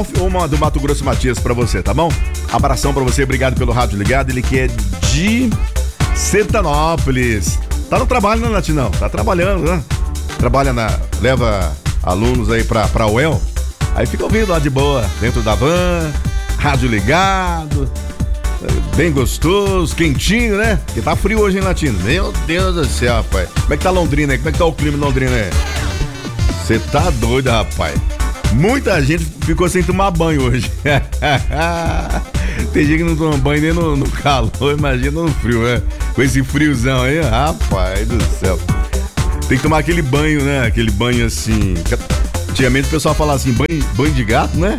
Ralph ou uma do Mato Grosso Matias pra você, tá bom? Abração pra você, obrigado pelo rádio ligado. Ele que é de Sertanópolis. Tá no trabalho, né, Latinão? Tá trabalhando, né? Leva alunos aí pra UEL. Aí fica ouvindo lá de boa, dentro da van, rádio ligado, bem gostoso, quentinho, né? Porque tá frio hoje, hein, Latino? Meu Deus do céu, rapaz. Como é que tá Londrina aí? Como é que tá o clima em Londrina aí? Você tá doido, rapaz. Muita gente ficou sem tomar banho hoje. Tem gente que não toma banho nem no calor, imagina no frio, né? Com esse friozão aí, rapaz do céu. Tem que tomar aquele banho, né? Aquele banho assim. Antigamente o pessoal falava assim, banho de gato, né?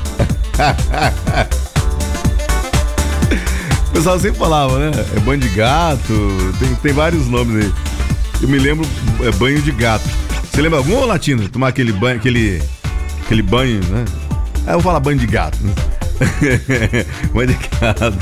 O pessoal sempre falava, né? É banho de gato, tem vários nomes aí. Eu me lembro, banho de gato. Você lembra algum, Latino? Tomar aquele banho, aquele banho, né? Aí eu vou falar banho de gato. Banho de gato.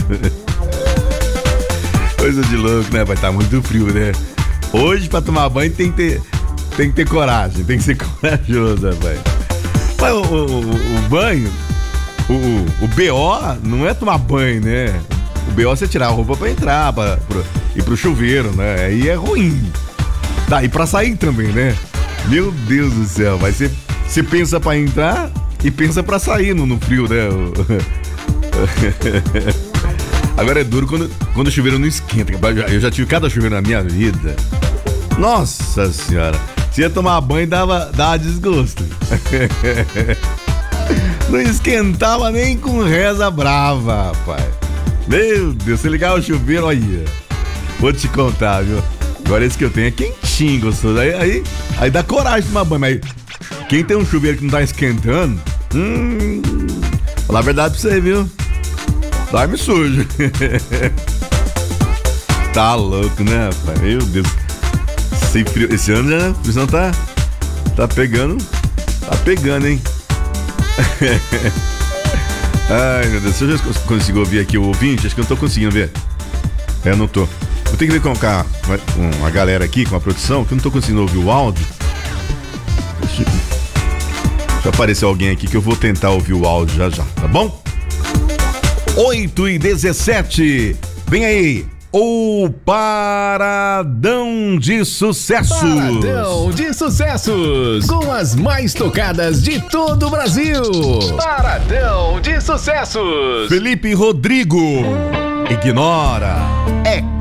Coisa de louco, né? Vai estar muito frio, né? Hoje, pra tomar banho, tem que ter coragem, tem que ser corajoso, rapaz. Mas o banho, o BO não é tomar banho, né? O BO é você tirar a roupa pra entrar, ir pro chuveiro, né? Aí é ruim. Tá, e pra sair também, né? Meu Deus do céu, vai ser. Você pensa pra entrar e pensa pra sair no frio, né? Agora é duro quando o chuveiro não esquenta. Eu já tive cada chuveiro na minha vida. Nossa senhora. Se ia tomar banho, dava desgosto. Não esquentava nem com reza brava, rapaz. Meu Deus, se ligar o chuveiro, olha. Vou te contar, viu? Agora esse que eu tenho é quentinho, gostoso. Aí dá coragem de tomar banho. Mas quem tem um chuveiro que não tá esquentando, falar a verdade pra você, viu? Dorme sujo. Tá louco, né, rapaz? Meu Deus. Esse ano já, o senão tá pegando. Tá pegando, hein? Ai, meu Deus. Se eu já consigo ouvir aqui o ouvinte, acho que eu não tô conseguindo ver. Eu não tô. Eu tenho que ver com a galera aqui, com a produção, que eu não tô conseguindo ouvir o áudio. Deixa aparecer alguém aqui que eu vou tentar ouvir o áudio já, tá bom? 8h17. Vem aí. O Paradão de Sucessos. Paradão de Sucessos. Com as mais tocadas de todo o Brasil. Paradão de Sucessos. Felipe Rodrigo. Ignora. É